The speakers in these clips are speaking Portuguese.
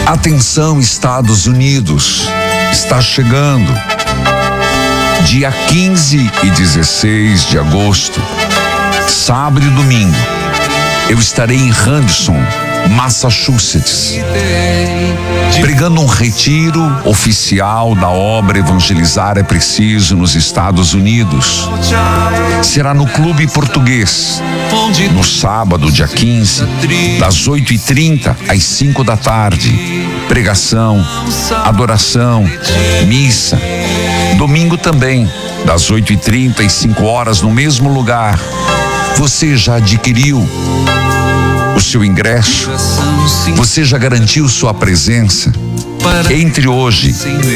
Atenção, Estados Unidos, está chegando. Dia 15 e 16 de agosto, sábado e domingo, eu estarei em Henderson, Massachusetts, pregando um retiro oficial da obra Evangelizar é Preciso nos Estados Unidos. Será no Clube Português, no sábado, dia 15, das 8h30 às 5 da tarde. Pregação, adoração, missa. Domingo também, das 8h30 às 5 horas, no mesmo lugar. Você já adquiriu o seu ingresso? Você já garantiu sua presença? Entre hoje,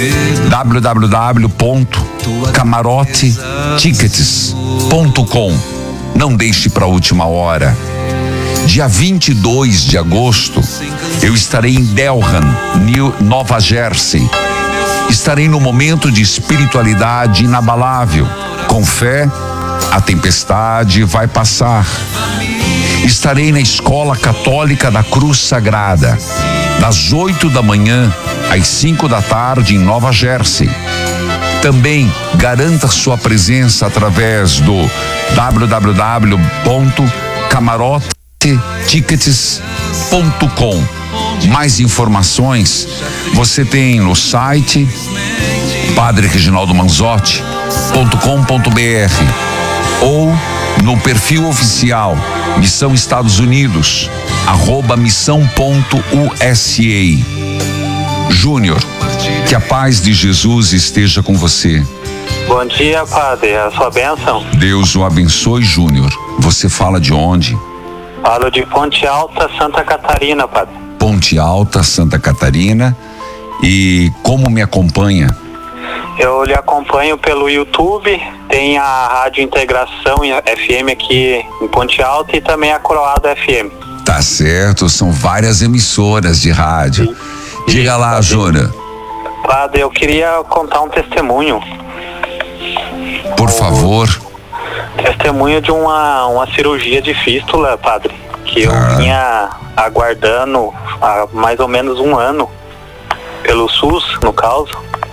www.camarotetickets.com. Não deixe para a última hora. Dia 22 de agosto, eu estarei em Delran, Nova Jersey. Estarei no momento de espiritualidade inabalável. Com fé, a tempestade vai passar. Estarei na Escola Católica da Cruz Sagrada, das 8 da manhã às 5 da tarde em Nova Jersey. Também garanta sua presença através do www.camarotetickets.com. Mais informações você tem no site padrereginaldomanzotti.com.br ou no perfil oficial Missão Estados Unidos, @missão.usa. Júnior, que a paz de Jesus esteja com você. Bom dia, padre, a sua bênção. Deus o abençoe, Júnior. Você fala de onde? Falo de Ponte Alta, Santa Catarina, padre. Ponte Alta, Santa Catarina. E como me acompanha? Eu lhe acompanho pelo YouTube, tem a Rádio Integração FM aqui em Ponte Alta e também a Coroado FM. Tá certo, são várias emissoras de rádio. Sim. Diga lá, Júnior. Padre, eu queria contar um testemunho. Por favor. Testemunho de uma cirurgia de fístula, padre, que eu vinha aguardando há mais ou menos um ano pelo SUS, no caso.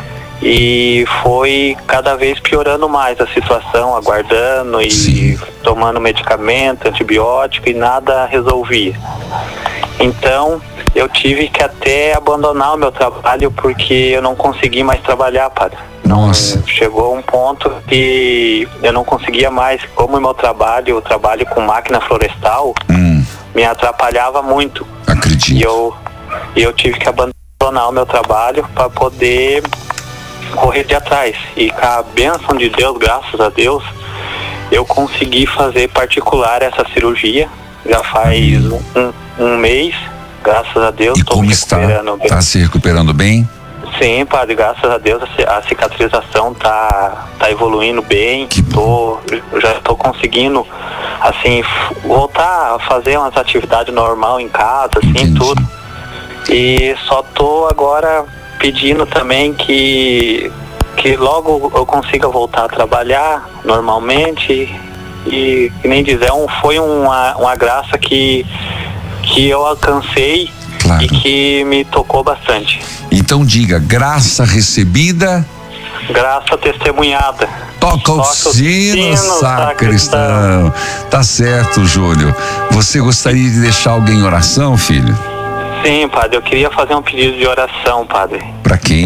E foi cada vez piorando mais a situação, aguardando e tomando medicamento, antibiótico e nada resolvia. Então, eu tive que até abandonar o meu trabalho porque eu não consegui mais trabalhar, padre. Nossa. Chegou um ponto que eu não conseguia mais, como o meu trabalho, eu trabalho com máquina florestal, me atrapalhava muito. Acredito. E eu tive que abandonar o meu trabalho para poder correr de atrás. E com a bênção de Deus, graças a Deus, eu consegui fazer particular essa cirurgia. Já faz um mês, graças a Deus. E como está? Está se recuperando bem? Sim, padre, graças a Deus a cicatrização tá evoluindo bem. Eu já estou conseguindo, assim, voltar a fazer umas atividades normais em casa, assim. Entendi. Tudo. E só tô agora pedindo também que logo eu consiga voltar a trabalhar normalmente e que nem dizer, foi uma graça que eu alcancei. Claro. E que me tocou bastante. Então diga, graça recebida, graça testemunhada. Toca o sino, sacristão. Tá certo, Júlio. Você gostaria de deixar alguém em oração, filho? Sim, padre, eu queria fazer um pedido de oração, padre. Pra quem?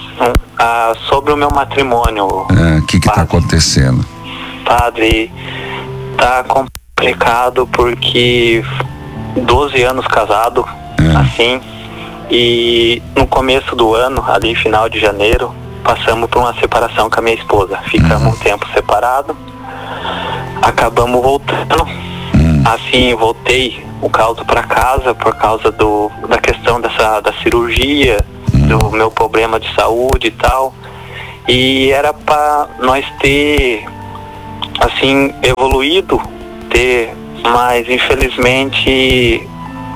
Sobre o meu matrimônio. O que tá acontecendo? Padre, tá complicado porque 12 anos casado, assim, e no começo do ano, ali final de janeiro, passamos por uma separação com a minha esposa. Ficamos um tempo separados, acabamos voltando. Assim, voltei o caso para casa por causa da questão da cirurgia, do meu problema de saúde e tal. E era para nós ter, assim, evoluído, mas infelizmente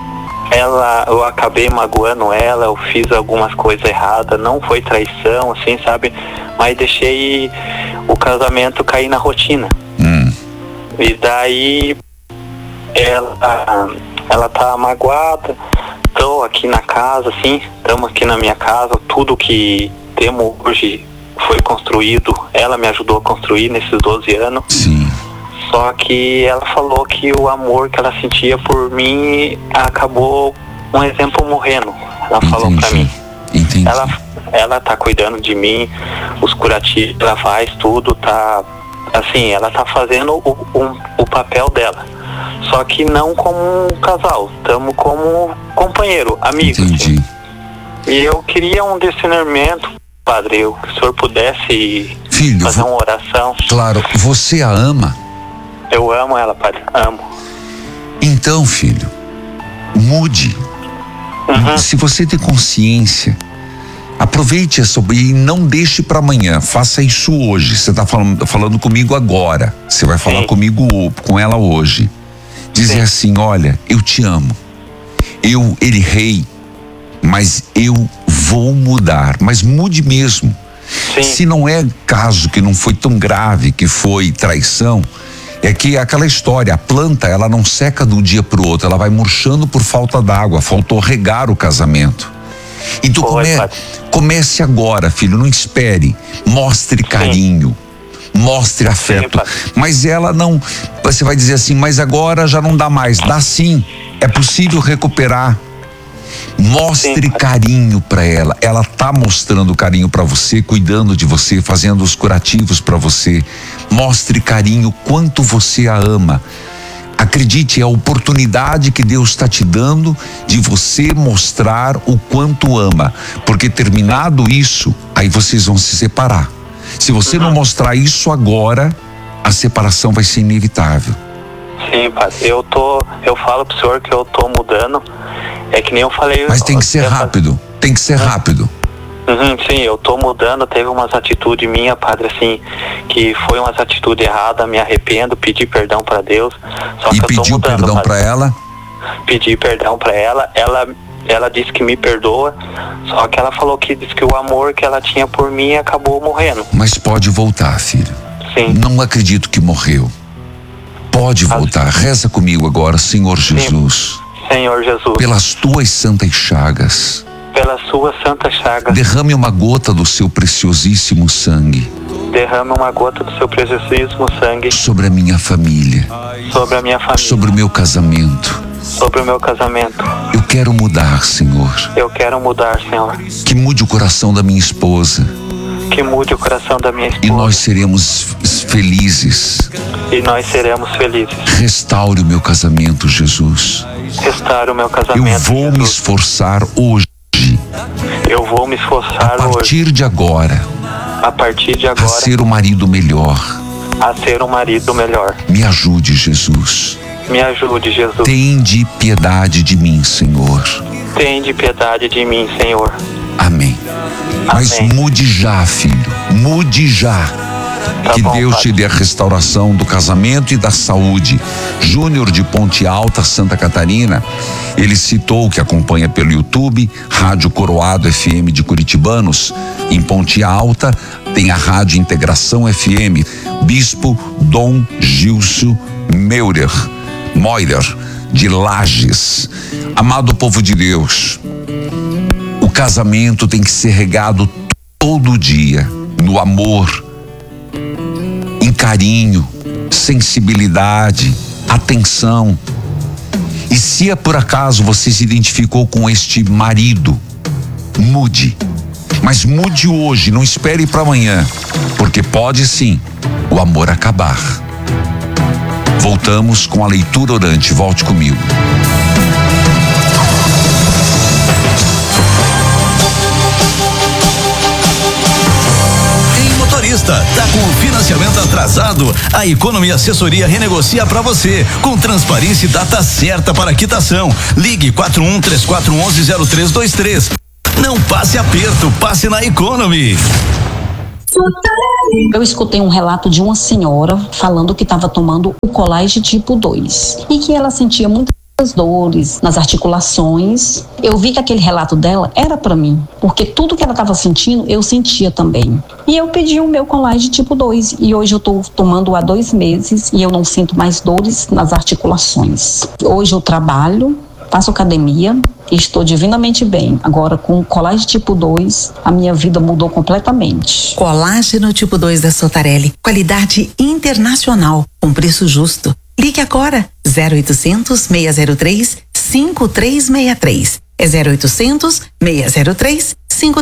eu acabei magoando ela, eu fiz algumas coisas erradas, não foi traição, assim, sabe? Mas deixei o casamento cair na rotina. E daí ela tá magoada, ajudou aqui na casa, assim, estamos aqui na minha casa, tudo que temos hoje foi construído, ela me ajudou a construir nesses 12 anos. Sim. Só que ela falou que o amor que ela sentia por mim acabou, um exemplo, morrendo. Ela falou pra mim. Entendi. Ela tá cuidando de mim, os curativos, ela faz tudo, tá, assim, ela tá fazendo o papel dela. Só que não como um casal, estamos como companheiro, amigo. Entendi. Assim. E eu queria um discernimento, padre, que o senhor pudesse, filho, fazer uma oração. Claro, você a ama? Eu amo ela, padre, amo. Então, filho, mude. Se você tem consciência, aproveite essa e não deixe para amanhã. Faça isso hoje. Você está falando comigo agora. Você vai falar comigo, com ela hoje. Dizer assim: olha, eu te amo. Eu errei, mas eu vou mudar. Mas mude mesmo. Sim. Se não é caso que não foi tão grave, que foi traição, é que aquela história, a planta, ela não seca de um dia para o outro, ela vai murchando por falta d'água, faltou regar o casamento. Então comece agora, filho, não espere, mostre carinho, mostre afeto. Mas ela não, você vai dizer assim, mas agora já não dá mais. Dá sim, é possível recuperar. Mostre carinho para ela. Ela tá mostrando carinho para você, cuidando de você, fazendo os curativos para você. Mostre carinho, quanto você a ama. Acredite, é a oportunidade que Deus está te dando de você mostrar o quanto ama, porque terminado isso, aí vocês vão se separar. Se você não mostrar isso agora, a separação vai ser inevitável. Sim, padre, eu falo pro senhor que eu tô mudando, é que nem eu falei. Mas tem que ser rápido, tem que ser rápido. Sim, eu tô mudando, teve umas atitudes minhas, padre, assim, que foi umas atitudes erradas, me arrependo, pedi perdão para Deus. Só e que pediu eu tô mudando, perdão para ela? Pedi perdão para ela disse que me perdoa, só que ela falou que disse que o amor que ela tinha por mim acabou morrendo. Mas pode voltar, filho. Sim. Não acredito que morreu. Pode voltar. Reza comigo agora, Senhor Jesus. Senhor Jesus. Pelas tuas santas chagas. Pelas suas santas chagas. Derrame uma gota do seu preciosíssimo sangue. Derrame uma gota do seu preciosíssimo sangue. Sobre a minha família. Sobre a minha família. Sobre o meu casamento. Sobre o meu casamento. Eu quero mudar, Senhor. Eu quero mudar, Senhor. Que mude o coração da minha esposa. Que mude o coração da minha esposa. E nós seremos felizes. E nós seremos felizes. Restaure o meu casamento, Jesus. Restaure o meu casamento. Eu vou Jesus. me esforçar hoje. Eu vou me esforçar hoje. A partir de agora. A partir de agora. A ser o marido melhor. A ser um marido melhor. Me ajude, Jesus. Me ajude, Jesus. Tende piedade de mim, Senhor. Tende piedade de mim, Senhor. Amém. Mas Amém. mude já, filho. Mude já. Tá que bom, Deus pai. te dê a restauração do casamento e da saúde. Júnior de Ponte Alta, Santa Catarina, ele citou, que acompanha pelo YouTube, Rádio Coroado FM de Curitibanos. Em Ponte Alta tem a Rádio Integração FM, Bispo Dom Gilson Moirer, de Lages. Amado povo de Deus, o casamento tem que ser regado todo dia, no amor, em carinho, sensibilidade, atenção. E se é por acaso você se identificou com este marido, mude. Mas mude hoje, não espere para amanhã, porque pode sim o amor acabar. Voltamos com a leitura orante. Volte comigo. Tá com o financiamento atrasado? A Economy Assessoria renegocia para você, com transparência e data certa para quitação. Ligue 4134110323. Não passe aperto, passe na Economy. Eu escutei um relato de uma senhora falando que estava tomando o Colage tipo 2 e que ela sentia muitas dores nas articulações. Eu vi que aquele relato dela era para mim, porque tudo que ela estava sentindo, eu sentia também. E eu pedi o meu Colage tipo 2 e hoje eu estou tomando há 2 meses e eu não sinto mais dores nas articulações. Hoje eu trabalho faço academia e estou divinamente bem. Agora, com o colágeno tipo 2, a minha vida mudou completamente. Colágeno tipo 2 da Sotarelli. Qualidade internacional, com preço justo. Ligue agora, 0800 603 5363. É 0800 603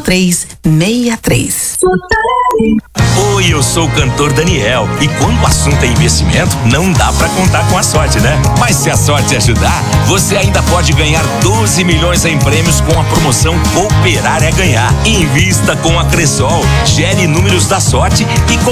5363. Oi, eu sou o cantor Daniel e quando o assunto é investimento, não dá pra contar com a sorte, né? Mas se a sorte ajudar, você ainda pode ganhar 12 milhões em prêmios com a promoção Cooperar é Ganhar. Invista com a Cressol, gere números da sorte e